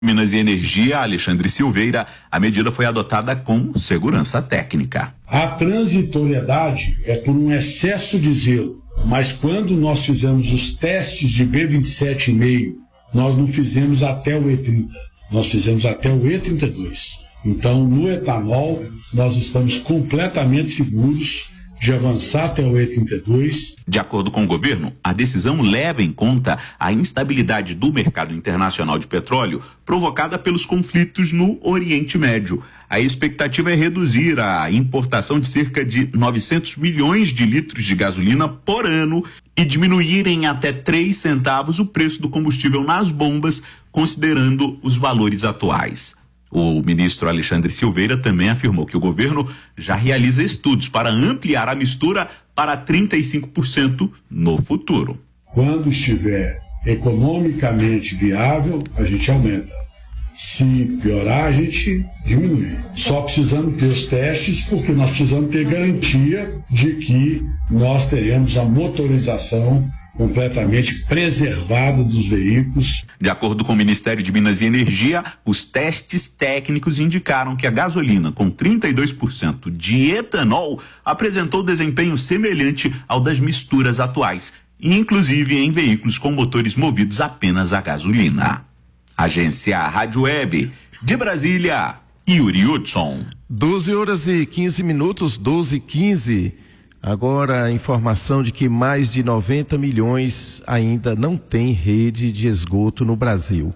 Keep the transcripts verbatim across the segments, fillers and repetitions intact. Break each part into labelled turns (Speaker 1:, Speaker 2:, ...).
Speaker 1: Minas e Energia, Alexandre Silveira, a medida foi adotada com segurança técnica.
Speaker 2: A transitoriedade é por um excesso de zelo, mas quando nós fizemos os testes de B vinte e sete vírgula cinco, nós não fizemos até o E trinta, nós fizemos até o E trinta e dois. Então, no etanol, nós estamos completamente seguros de avançar até o E trinta e dois.
Speaker 1: De acordo com o governo, a decisão leva em conta a instabilidade do mercado internacional de petróleo provocada pelos conflitos no Oriente Médio. A expectativa é reduzir a importação de cerca de novecentos milhões de litros de gasolina por ano e diminuir em até três centavos o preço do combustível nas bombas, considerando os valores atuais. O ministro Alexandre Silveira também afirmou que o governo já realiza estudos para ampliar a mistura para trinta e cinco por cento no futuro.
Speaker 2: Quando estiver economicamente viável, a gente aumenta. Se piorar, a gente diminui. Só precisamos ter os testes, porque nós precisamos ter garantia de que nós teremos a motorização completamente preservada dos veículos.
Speaker 1: De acordo com o Ministério de Minas e Energia, os testes técnicos indicaram que a gasolina com trinta e dois por cento de etanol apresentou desempenho semelhante ao das misturas atuais, inclusive em veículos com motores movidos apenas a gasolina. Agência Rádio Web de Brasília, Yuri Hudson.
Speaker 3: doze horas e quinze minutos, doze e quinze. Agora a informação de que mais de noventa milhões ainda não tem rede de esgoto no Brasil.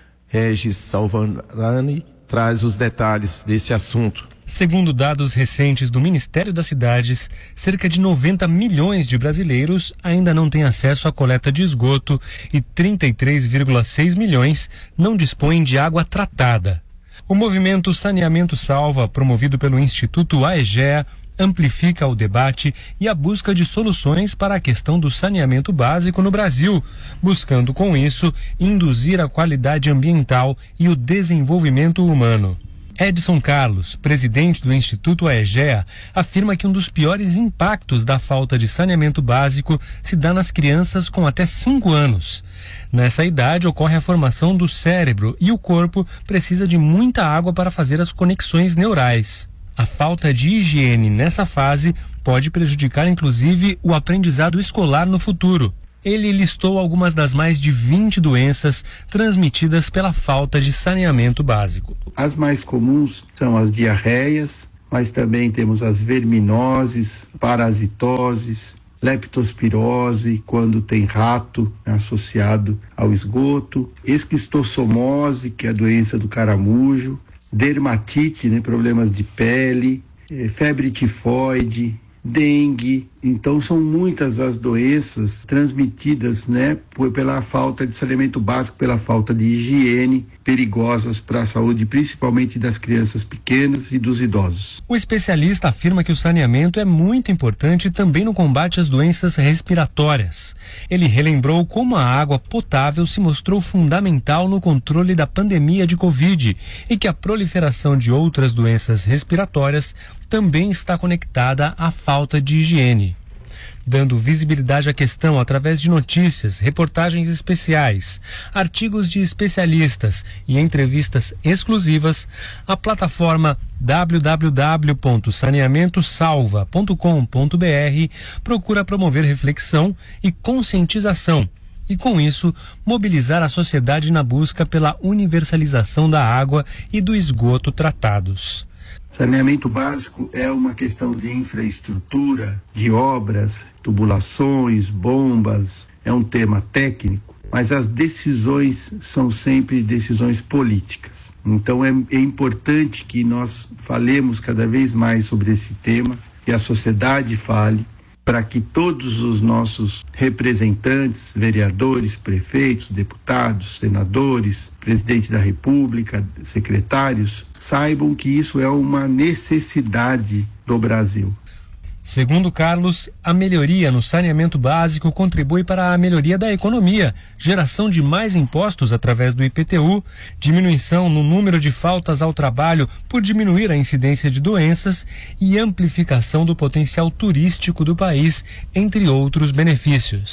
Speaker 3: Regis Salvarani traz os detalhes desse assunto.
Speaker 4: Segundo dados recentes do Ministério das Cidades, cerca de noventa milhões de brasileiros ainda não têm acesso à coleta de esgoto e trinta e três vírgula seis milhões não dispõem de água tratada. O movimento Saneamento Salva, promovido pelo Instituto AEGEA, amplifica o debate e a busca de soluções para a questão do saneamento básico no Brasil, buscando com isso induzir a qualidade ambiental e o desenvolvimento humano. Edson Carlos, presidente do Instituto AEGEA, afirma que um dos piores impactos da falta de saneamento básico se dá nas crianças com até cinco anos. Nessa idade ocorre a formação do cérebro e o corpo precisa de muita água para fazer as conexões neurais. A falta de higiene nessa fase pode prejudicar inclusive o aprendizado escolar no futuro. Ele listou algumas das mais de vinte doenças transmitidas pela falta de saneamento básico.
Speaker 5: As mais comuns são as diarreias, mas também temos as verminoses, parasitoses, leptospirose, quando tem rato associado ao esgoto, esquistossomose, que é a doença do caramujo, dermatite, né, problemas de pele, febre tifoide, dengue. Então são muitas as doenças transmitidas, né, pela falta de saneamento básico, pela falta de higiene, perigosas para a saúde, principalmente das crianças pequenas e dos idosos.
Speaker 4: O especialista afirma que o saneamento é muito importante também no combate às doenças respiratórias. Ele relembrou como a água potável se mostrou fundamental no controle da pandemia de Covid e que a proliferação de outras doenças respiratórias também está conectada à falta de higiene. Dando visibilidade à questão através de notícias, reportagens especiais, artigos de especialistas e entrevistas exclusivas, a plataforma w w w ponto saneamento salva ponto com ponto b r procura promover reflexão e conscientização e, com isso, mobilizar a sociedade na busca pela universalização da água e do esgoto tratados.
Speaker 5: Saneamento básico é uma questão de infraestrutura, de obras, tubulações, bombas, é um tema técnico, mas as decisões são sempre decisões políticas. Então é, é importante que nós falemos cada vez mais sobre esse tema, que a sociedade fale, para que todos os nossos representantes, vereadores, prefeitos, deputados, senadores, presidente da República, secretários, saibam que isso é uma necessidade do Brasil.
Speaker 4: Segundo Carlos, a melhoria no saneamento básico contribui para a melhoria da economia, geração de mais impostos através do I P T U, diminuição no número de faltas ao trabalho por diminuir a incidência de doenças e amplificação do potencial turístico do país, entre outros benefícios.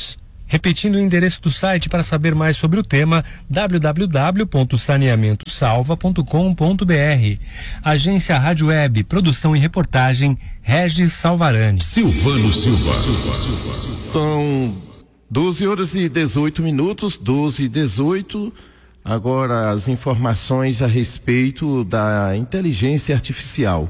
Speaker 4: Repetindo o endereço do site para saber mais sobre o tema, w w w ponto saneamento salva ponto com ponto b r. Agência Rádio Web, produção e reportagem, Regis Salvarani.
Speaker 6: Silvano Silva.
Speaker 3: São doze horas e dezoito minutos, doze e dezoito. Agora as informações a respeito da inteligência artificial.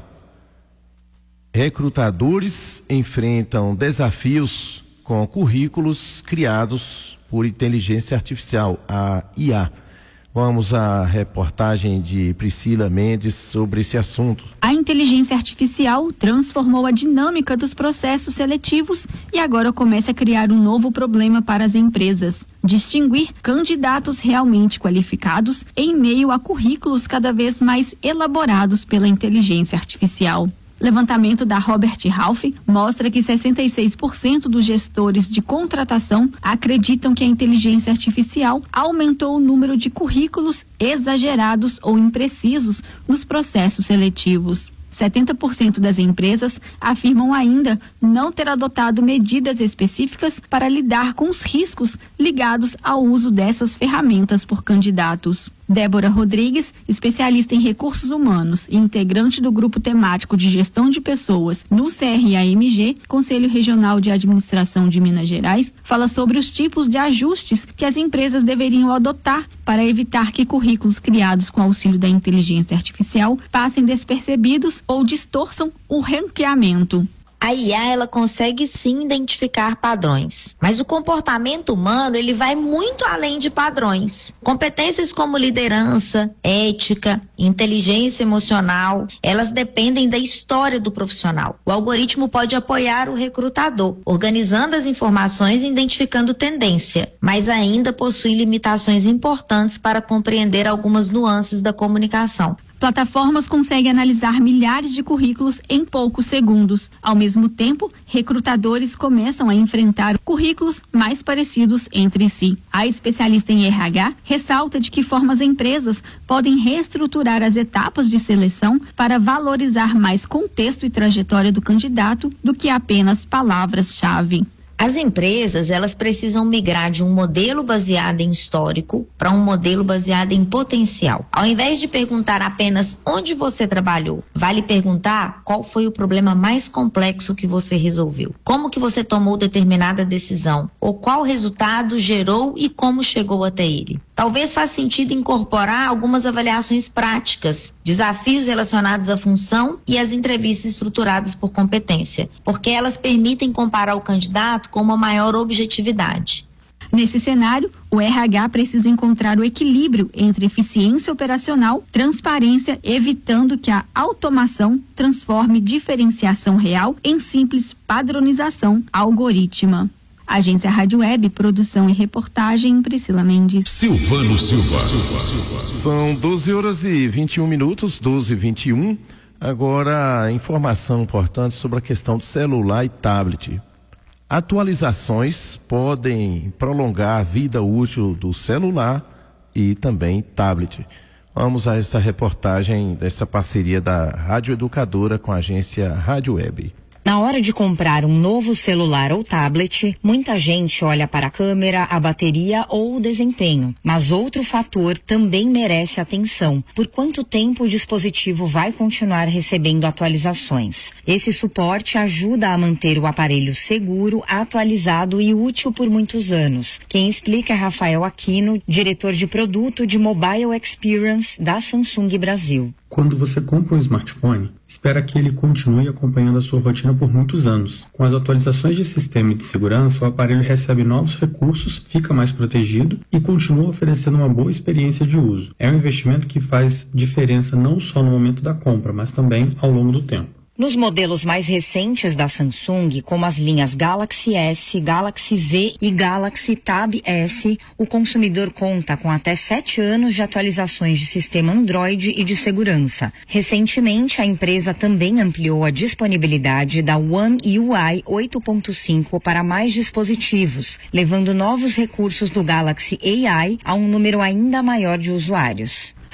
Speaker 3: Recrutadores enfrentam desafios com currículos criados por inteligência artificial, a I A. Vamos à reportagem de Priscila Mendes sobre esse assunto.
Speaker 7: A inteligência artificial transformou a dinâmica dos processos seletivos e agora começa a criar um novo problema para as empresas: distinguir candidatos realmente qualificados em meio a currículos cada vez mais elaborados pela inteligência artificial. Levantamento da Robert Half mostra que sessenta e seis por cento dos gestores de contratação acreditam que a inteligência artificial aumentou o número de currículos exagerados ou imprecisos nos processos seletivos. setenta por cento das empresas afirmam ainda não ter adotado medidas específicas para lidar com os riscos ligados ao uso dessas ferramentas por candidatos. Débora Rodrigues, especialista em recursos humanos e integrante do Grupo Temático de Gestão de Pessoas no C R A M G, Conselho Regional de Administração de Minas Gerais, fala sobre os tipos de ajustes que as empresas deveriam adotar para evitar que currículos criados com auxílio da inteligência artificial passem despercebidos ou distorçam o ranqueamento.
Speaker 8: A I A, ela consegue sim identificar padrões, mas o comportamento humano, ele vai muito além de padrões. Competências como liderança, ética, inteligência emocional, elas dependem da história do profissional. O algoritmo pode apoiar o recrutador, organizando as informações e identificando tendência, mas ainda possui limitações importantes para compreender algumas nuances da comunicação.
Speaker 7: Plataformas conseguem analisar milhares de currículos em poucos segundos. Ao mesmo tempo, recrutadores começam a enfrentar currículos mais parecidos entre si. A especialista em R H ressalta de que forma as empresas podem reestruturar as etapas de seleção para valorizar mais contexto e trajetória do candidato do que apenas palavras-chave.
Speaker 8: As empresas, elas precisam migrar de um modelo baseado em histórico para um modelo baseado em potencial. Ao invés de perguntar apenas onde você trabalhou, vale perguntar qual foi o problema mais complexo que você resolveu, como que você tomou determinada decisão, ou qual resultado gerou e como chegou até ele. Talvez faça sentido incorporar algumas avaliações práticas, desafios relacionados à função e as entrevistas estruturadas por competência, porque elas permitem comparar o candidato com uma maior objetividade.
Speaker 7: Nesse cenário, o R H precisa encontrar o equilíbrio entre eficiência operacional, transparência, evitando que a automação transforme diferenciação real em simples padronização algorítmica. Agência Rádio Web, produção e reportagem, Priscila Mendes.
Speaker 6: Silvano Silva.
Speaker 3: São doze horas e vinte e um minutos, doze e vinte e um. Agora, informação importante sobre a questão de celular e tablet. Atualizações podem prolongar a vida útil do celular e também tablet. Vamos a essa reportagem dessa parceria da Rádio Educadora com a agência Rádio Web.
Speaker 9: Na hora de comprar um novo celular ou tablet, muita gente olha para a câmera, a bateria ou o desempenho. Mas outro fator também merece atenção: por quanto tempo o dispositivo vai continuar recebendo atualizações. Esse suporte ajuda a manter o aparelho seguro, atualizado e útil por muitos anos. Quem explica é Rafael Aquino, diretor de produto de Mobile Experience da Samsung Brasil.
Speaker 10: Quando você compra um smartphone, espera que ele continue acompanhando a sua rotina por muitos anos. Com as atualizações de sistema e de segurança, o aparelho recebe novos recursos, fica mais protegido e continua oferecendo uma boa experiência de uso. É um investimento que faz diferença não só no momento da compra, mas também ao longo do tempo.
Speaker 9: Nos modelos mais recentes da Samsung, como as linhas Galaxy S, Galaxy Z e Galaxy Tab S, o consumidor conta com até sete anos de atualizações de sistema Android e de segurança. Recentemente, a empresa também ampliou a disponibilidade da One U I oito ponto cinco para mais dispositivos, levando novos recursos do Galaxy A I a um número ainda maior de usuários.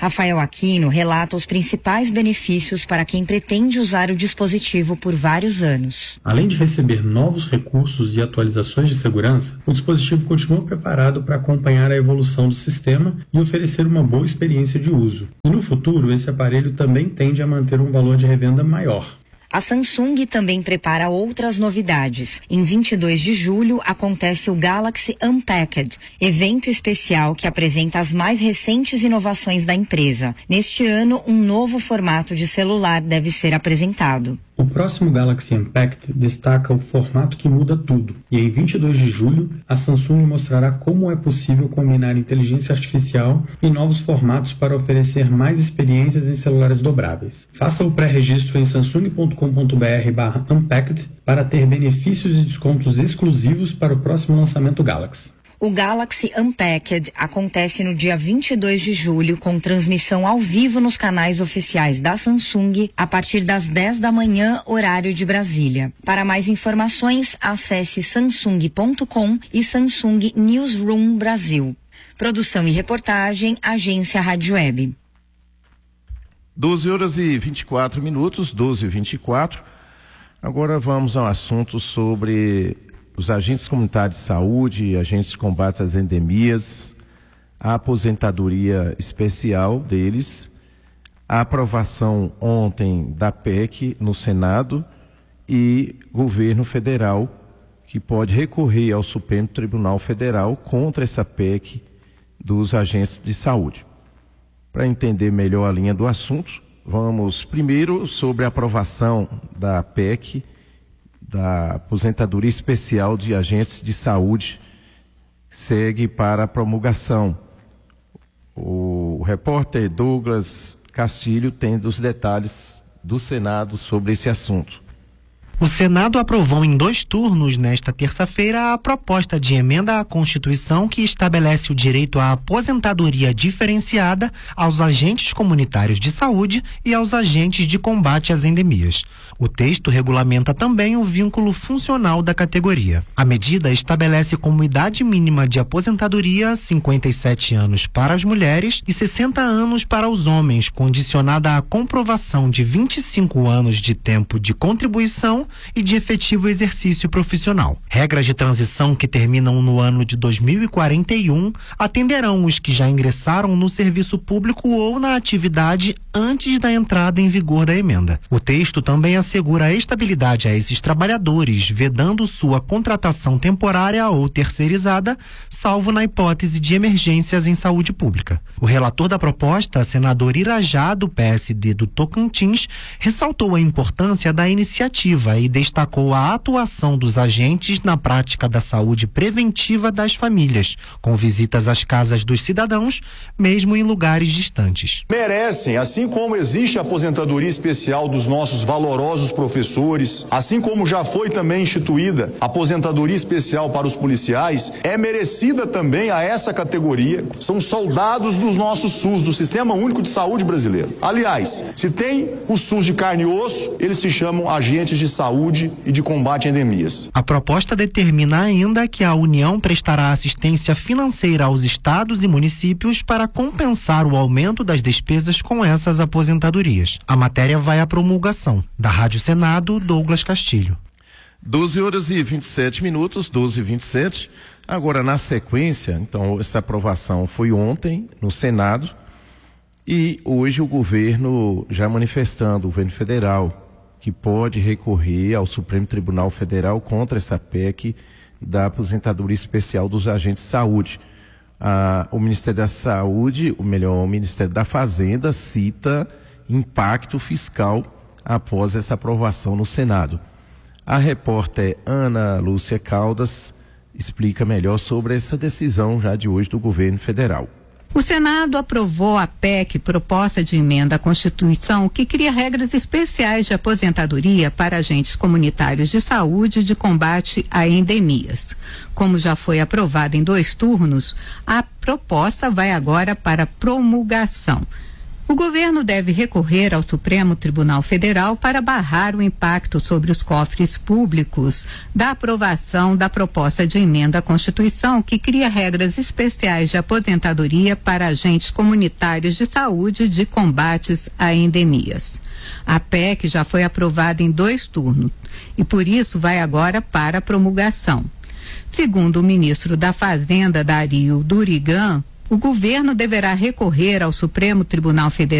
Speaker 9: Rafael Aquino relata os principais benefícios para quem pretende usar o dispositivo por vários anos.
Speaker 10: Além de receber novos recursos e atualizações de segurança, o dispositivo continua preparado para acompanhar a evolução do sistema e oferecer uma boa experiência de uso. E no futuro, esse aparelho também tende a manter um valor de revenda maior.
Speaker 9: A Samsung também prepara outras novidades. Em vinte e dois de julho acontece o Galaxy Unpacked, evento especial que apresenta as mais recentes inovações da empresa. Neste ano, um novo formato de celular deve ser apresentado.
Speaker 10: O próximo Galaxy Unpacked destaca o formato que muda tudo. E em vinte e dois de julho, a Samsung mostrará como é possível combinar inteligência artificial e novos formatos para oferecer mais experiências em celulares dobráveis. Faça o pré-registro em samsung ponto com ponto br barra unpacked para ter benefícios e descontos exclusivos para o próximo lançamento Galaxy.
Speaker 9: O Galaxy Unpacked acontece no dia vinte e dois de julho com transmissão ao vivo nos canais oficiais da Samsung a partir das dez da manhã, horário de Brasília. Para mais informações, acesse samsung ponto com e Samsung Newsroom Brasil. Produção e reportagem, Agência Rádio Web.
Speaker 3: doze horas e vinte e quatro minutos, doze e vinte e quatro. Agora vamos ao assunto sobre os agentes comunitários de saúde, agentes de combate às endemias, a aposentadoria especial deles, a aprovação ontem da P E C no Senado e governo federal que pode recorrer ao Supremo Tribunal Federal contra essa P E C dos agentes de saúde. Para entender melhor a linha do assunto, vamos primeiro sobre a aprovação da P E C da aposentadoria especial de agentes de saúde, segue para a promulgação. O repórter Douglas Castilho tem os detalhes do Senado sobre esse assunto.
Speaker 11: O Senado aprovou em dois turnos nesta terça-feira a proposta de emenda à Constituição que estabelece o direito à aposentadoria diferenciada aos agentes comunitários de saúde e aos agentes de combate às endemias. O texto regulamenta também o vínculo funcional da categoria. A medida estabelece como idade mínima de aposentadoria cinquenta e sete anos para as mulheres e sessenta anos para os homens, condicionada à comprovação de vinte e cinco anos de tempo de contribuição e de efetivo exercício profissional. Regras de transição que terminam no ano de dois mil e quarenta e um atenderão os que já ingressaram no serviço público ou na atividade antes da entrada em vigor da emenda. O texto também assegura a estabilidade a esses trabalhadores, vedando sua contratação temporária ou terceirizada, salvo na hipótese de emergências em saúde pública. O relator da proposta, senador Irajá, do P S D do Tocantins, ressaltou a importância da iniciativa e destacou a atuação dos agentes na prática da saúde preventiva das famílias, com visitas às casas dos cidadãos, mesmo em lugares distantes.
Speaker 12: Merecem, assim como existe a aposentadoria especial dos nossos valorosos professores, assim como já foi também instituída a aposentadoria especial para os policiais, é merecida também a essa categoria. São soldados dos nossos SUS, do Sistema Único de Saúde brasileiro. Aliás, se tem o SUS de carne e osso, eles se chamam agentes de saúde e de combate a endemias.
Speaker 11: A proposta determina ainda que a União prestará assistência financeira aos estados e municípios para compensar o aumento das despesas com essas aposentadorias. A matéria vai à promulgação. Da Rádio Senado, Douglas Castilho.
Speaker 3: doze horas e vinte e sete minutos, doze e vinte e sete. Agora, na sequência, então, essa aprovação foi ontem no Senado e hoje o governo já manifestando, o governo federal, que pode recorrer ao Supremo Tribunal Federal contra essa P E C da aposentadoria especial dos agentes de saúde. Ah, o Ministério da Saúde, ou melhor, o Ministério da Fazenda cita impacto fiscal após essa aprovação no Senado. A repórter Ana Lúcia Caldas explica melhor sobre essa decisão já de hoje do governo federal.
Speaker 13: O Senado aprovou a P E C, proposta de emenda à Constituição, que cria regras especiais de aposentadoria para agentes comunitários de saúde de combate a endemias. Como já foi aprovada em dois turnos, a proposta vai agora para promulgação. O governo deve recorrer ao Supremo Tribunal Federal para barrar o impacto sobre os cofres públicos da aprovação da proposta de emenda à Constituição que cria regras especiais de aposentadoria para agentes comunitários de saúde de combates a endemias. A P E C já foi aprovada em dois turnos e por isso vai agora para a promulgação. Segundo o ministro da Fazenda, Dario Durigan, o governo deverá recorrer ao Supremo Tribunal Federal